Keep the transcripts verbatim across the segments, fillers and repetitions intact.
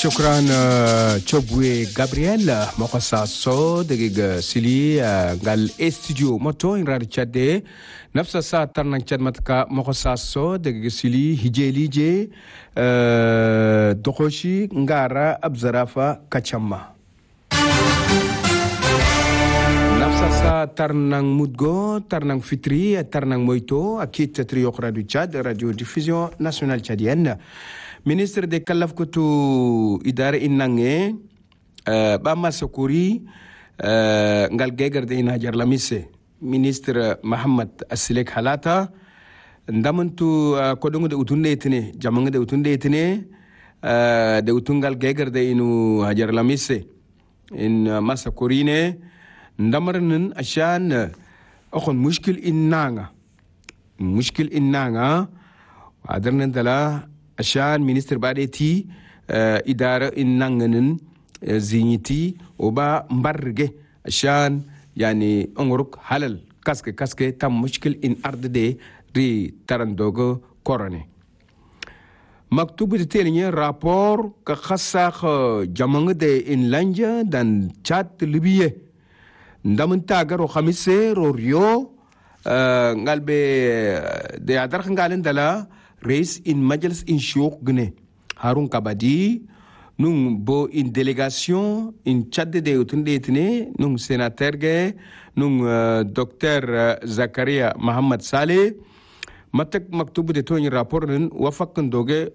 شكرا تشوبوي جابرييل مقصا صو دقيقة سيلي قال استوديو موتو إن رادي تشادي نفس الساعة ترنا تشاد متكا مقصا صو دقيقة سيلي هجيلي جي دقوشي نغارا أبزرافا كاتشاما نفس الساعة ترنا مودغو ترنا فطري ترنا مويتو أكيد تتريوك راديو تشاد راديو ديفيزيون ناسيونال تشاديين Ministre de Kalaf Kutu Idare Inange, uh, Bama Sokuri, uh, Ngal Geger de Inajar Lamise, Ministre Muhammad Asilek Halata, Ndamuntu uh, Kodungu de Utunde Etine, Jamanga de Utunde Etine, uh, de Utungal Geger de Inu Hajar Lamise, in uh, Masakurine, Ndamaran Ashan, uh, Okon Mushkil Inanga, Mushkil Inanga, Adarnan Dala. عشان مينستر باديتي إدارة إننغنن زينيتي وبا مبرجة عشان يعني أنغرق حلال كاسك كاسك تم مشكل إن أرض دي ري ترندوغو كوراني مكتوب تيليني رابور كخصاخ جامعة دي إن لانجا دان تشات ليبيا ندامن تاغر وخميسة روريو نغالبي دي عدرخ نغالين دالا Reis in Majalis in Shiok Gne Harun Kabadi nung bo in délégation in Tchad de Utundetine nung sénateur ge nung uh, docteur uh, Zakaria Mohamed Saleh matak maktubu de toni rapport nen wafakkan doge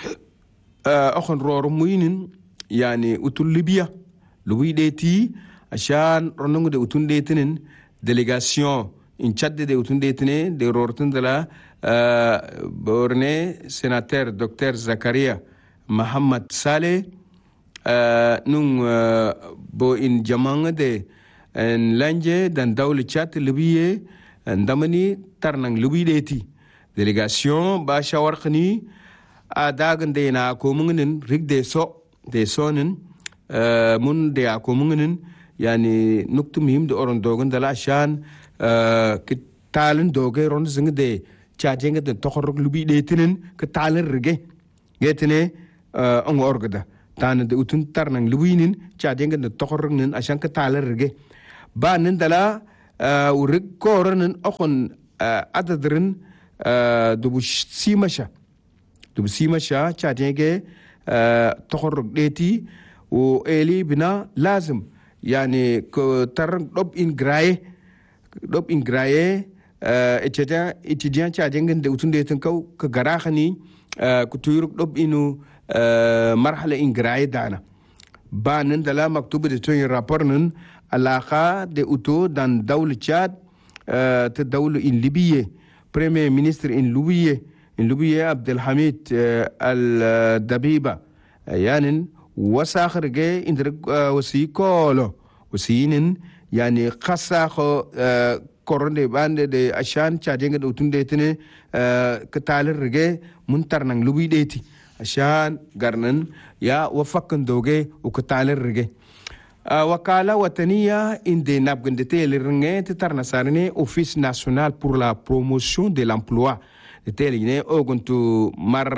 uh, akhon ror muinin yani utul Libya luwi deti ashan ronung de Utundetine délégation in Tchad de Utundetine de rortun de la Uh, borne sénateur docteur Zakaria Mohamed Saleh uh, nung uh, bo in jamanga de en lanje dan dawle chat libiye ndamani tarnang libi deti délégation ba shawarkhni adagan de na ko mungnen rig de so de sonen uh, mun de ko mungnen yani nuktum him de oron dogan dala shan uh, kitalen doge ron zing de charging the tokhorok lubi de tinen ke taler rege getene uh, ang orgada tan de utun tarnang lubinin charging the tokhorok nen asan ke taler rege ba nen dala uh, urig koranen okon uh, adadrin uh, dubu simasha dubu simasha charging uh, tokhorok deti o eli bina lazim yani ko tar dob in graye dob in graye étudiant étudiant ci ajengen de utunde tan kaw ka garaxani ku tuyuruk dob inu marhala ingraye dana ba nan dala maktub de ton rapport nan alaqa de uto dan dawl Tchad te dawl in Libye premier ministre in Libye in Libye Abdelhamid al Dabiba yani wasakhir ge indr wasi kolo wasinin yani khasakho korone bande de ashan charging de utunde tene ke taler rege muntar nang lubi deti ashan garnan ya wafakkan doge o ke taler rege wakala wataniya inde nabgende tele renge te tarna sarne office national pour la promotion de l'emploi de tele ne ogontu mar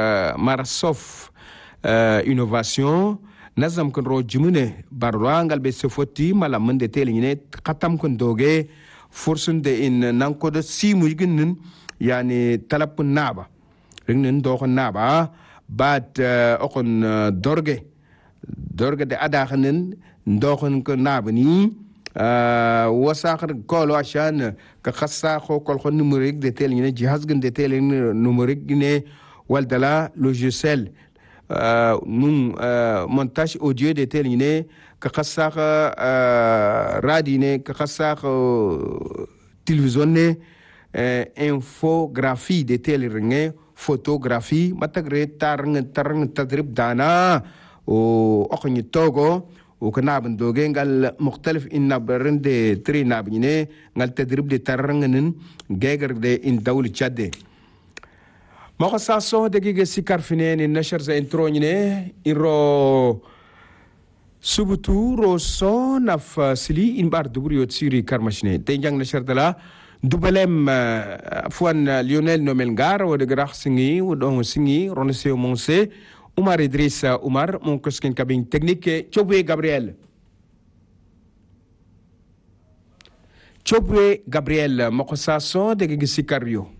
marsof innovation nazam kan ro jimune barwangal be sefoti mala mende tele ne khatam kan doge forsun de in nanko de simu ginin yani talap naba ringnen do naba bat okon dorge dorge de adakhnen ndokon ko naba ni wasakhar kolo ashan ka khassa kho kol khon numerique de tel ni jihaz gen de tel numerique ne waldala logiciel nun montage audio de tel ni ka khassa radio ne ka khassa télévision ne infographie de tel ringe photographie matagre tarng tarng tadrib dana o okni togo o kanab doge ngal mukhtalif in nabren de tri nabine ngal tadrib de tarngnen geger de in dawl Tchad mako saso de gege sikar finene nashar za introñne iro subutu roso naf sili in bar dubrio tsiri karmashne te jang nashar dala dubalem fuan Lionel Nomelgar o de grax singi o don singi ronse monse Oumar Idriss Oumar mon koskin kabin technique Chobwe Gabriel Chobwe Gabriel moko saso de gisikaryo